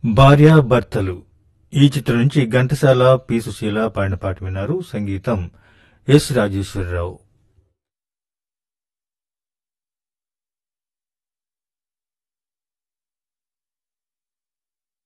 భార్యాభర్తలు ఈ చిత్రం నుంచి ఘంటసాల పి సుశీల పాడిన పాట విన్నారు. సంగీతం ఎస్ రాజేశ్వరరావు.